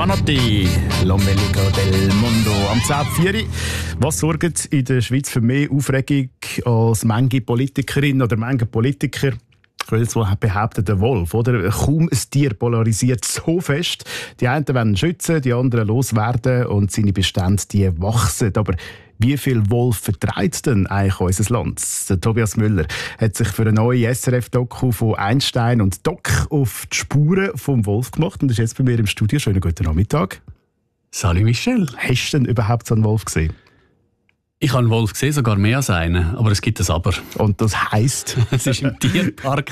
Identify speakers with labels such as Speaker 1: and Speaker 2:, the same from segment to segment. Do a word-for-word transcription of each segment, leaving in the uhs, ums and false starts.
Speaker 1: Giovanotti, L'Ombelico del Mondo. Am zehn Uhr vier. Was sorgt in der Schweiz für mehr Aufregung als manche Politikerin oder manche Politiker? Ich will so behaupten, der Wolf. Oder? Kaum ein Tier polarisiert so fest. Die einen wollen ihn schützen, die anderen loswerden und seine Bestände die wachsen. Aber wie viel Wolf vertreibt denn eigentlich unser Land? Der Tobias Müller hat sich für eine neue S R F-Doku von Einstein und Doc auf die Spuren vom Wolf gemacht und ist jetzt bei mir im Studio. Schönen guten Nachmittag.
Speaker 2: Salut Michel.
Speaker 1: Hast du denn überhaupt so einen Wolf gesehen?
Speaker 2: Ich habe einen Wolf gesehen, sogar mehr als einen, aber es gibt ein Aber.
Speaker 1: Und das heisst?
Speaker 2: Es war im Tierpark.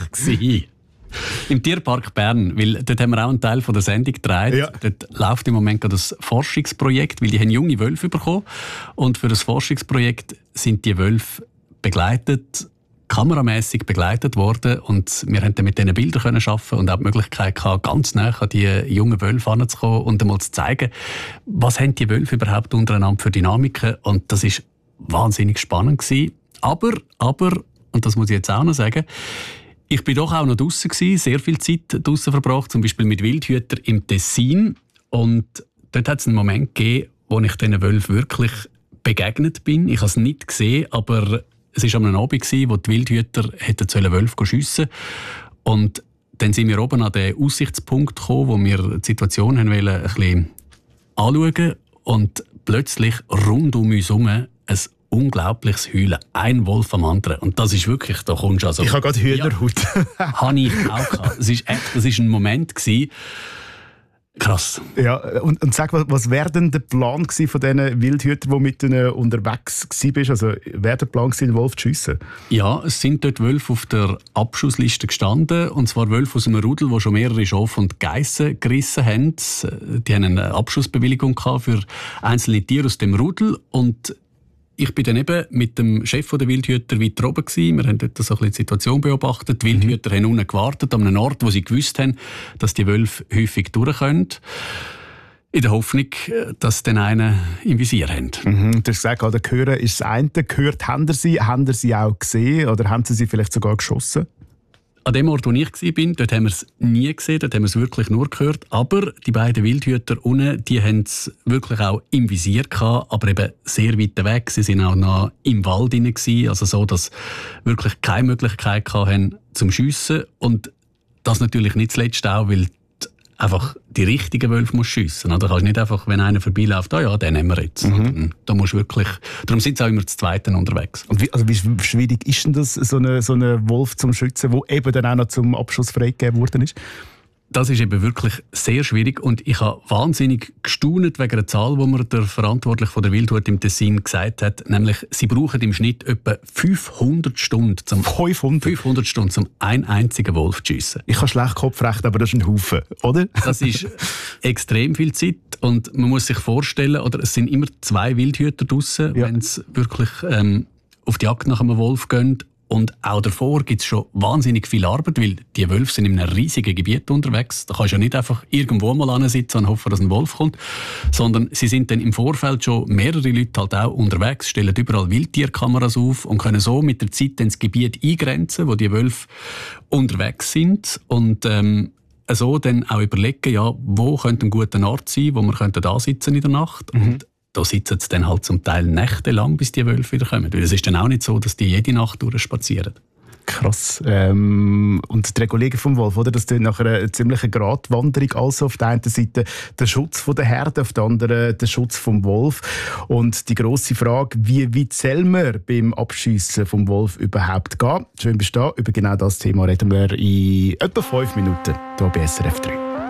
Speaker 2: Im Tierpark Bern, weil dort haben wir auch einen Teil von der Sendung gedreht. Ja. Dort läuft im Moment gerade das Forschungsprojekt, weil die haben junge Wölfe bekommen. Und für das Forschungsprojekt sind die Wölfe begleitet, kameramässig begleitet worden. Und wir konnten mit diesen Bildern arbeiten und auch die Möglichkeit gehabt, ganz nah an die jungen Wölfe heranzukommen und einmal zu zeigen, was haben die Wölfe überhaupt untereinander für Dynamiken. Und das war wahnsinnig spannend gewesen. Aber, aber, und das muss ich jetzt auch noch sagen, ich bin doch auch noch draussen gewesen, sehr viel Zeit draussen verbracht, zum Beispiel mit Wildhütern im Tessin. Und dort hat es einen Moment gegeben, wo ich diesen Wölfen wirklich begegnet bin. Ich habe es nicht gesehen, aber es war am Abend, wo die Wildhüter hätten Wölfe schiessen sollen. Und dann sind wir oben an den Aussichtspunkt gekommen, wo wir die Situation haben wollen, ein bisschen anschauen. Und plötzlich rund um uns herum ein unglaubliches Heulen. Ein Wolf am anderen. Und das ist wirklich, da kommst du also...
Speaker 1: Ich habe gerade Hühnerhaut.
Speaker 2: Ja, habe ich auch gehabt. Es ist echt, das war ein Moment gewesen. Krass.
Speaker 1: Ja, und, und sag, was wäre denn der Plan von diesen Wildhütern, die mit ihnen unterwegs warst? Also, wäre der Plan gewesen, den Wolf zu schiessen?
Speaker 2: Ja, es sind dort Wölfe auf der Abschussliste gestanden. Und zwar Wölfe aus einem Rudel, die schon mehrere Schafe und Geissen gerissen haben. Die haben eine Abschussbewilligung gehabt für einzelne Tiere aus dem Rudel. Und ich bin dann eben mit dem Chef der Wildhüter weiter oben gewesen. Wir haben dort so ein bisschen die Situation beobachtet. Die Wildhüter mhm. haben unten gewartet, an einem Ort, wo sie gewusst haben, dass die Wölfe häufig durch können. In der Hoffnung, dass dann einen im Visier haben.
Speaker 1: Mhm. Du hast gesagt, also, hören ist das eine. Gehört haben sie, haben sie auch gesehen oder haben sie sie vielleicht sogar geschossen?
Speaker 2: An dem Ort, wo ich war, dort haben wir es nie gesehen, dort haben wir es wirklich nur gehört. Aber die beiden Wildhüter unten, die haben es wirklich auch im Visier gehabt, aber eben sehr weit weg. Sie waren auch noch im Wald hinein, also so, dass wirklich keine Möglichkeit hatten zum Schiessen. Und das natürlich nicht zuletzt auch, weil einfach die richtigen Wölfe musst schiessen. Da kannst du nicht einfach, wenn einer vorbeiläuft, ah ja, den nehmen wir jetzt. Mhm. Da musst du wirklich, darum sind sie auch immer zu Zweiten unterwegs.
Speaker 1: Und wie, also wie schwierig ist denn das, so einen so eine Wolf zum Schützen, der eben dann auch noch zum Abschuss freigegeben worden ist?
Speaker 2: Das ist eben wirklich sehr schwierig und ich habe wahnsinnig gestaunt wegen einer Zahl, die mir der Verantwortliche von der Wildhut im Tessin gesagt hat, nämlich sie brauchen im Schnitt etwa fünfhundert Stunden, zum
Speaker 1: fünfhundert?
Speaker 2: fünfhundert Stunden, um einen einzigen Wolf zu schiessen.
Speaker 1: Ich habe schlecht Kopf rechnen, aber das ist ein Haufen, oder?
Speaker 2: Das ist extrem viel Zeit und man muss sich vorstellen, oder es sind immer zwei Wildhüter draussen, ja. wenn es wirklich ähm, auf die Jagd nach einem Wolf gehen. Und auch davor gibt es schon wahnsinnig viel Arbeit, weil die Wölfe sind in einem riesigen Gebiet unterwegs. Da kannst du ja nicht einfach irgendwo mal ansitzen und hoffen, dass ein Wolf kommt, sondern sie sind dann im Vorfeld schon mehrere Leute halt auch unterwegs, stellen überall Wildtierkameras auf und können so mit der Zeit dann das Gebiet eingrenzen, wo die Wölfe unterwegs sind und ähm, so dann auch überlegen, ja, wo könnte ein guter Ort sein, wo wir da sitzen in der Nacht. Mhm. Und da sitzen sie dann halt zum Teil nächtelang, bis die Wölfe wieder kommen. Weil es ist dann auch nicht so, dass die jede Nacht durchspazieren.
Speaker 1: Krass. Ähm, und die Regulierung vom Wolf, oder? Das ist nachher eine ziemliche Gratwanderung. Also auf der einen Seite der Schutz von der Herde, auf der anderen der Schutz vom Wolf. Und die grosse Frage, wie weit soll man beim Abschiessen vom Wolf überhaupt gehen? Schön bist du da. Über genau das Thema reden wir in etwa fünf Minuten hier bei S R F drei.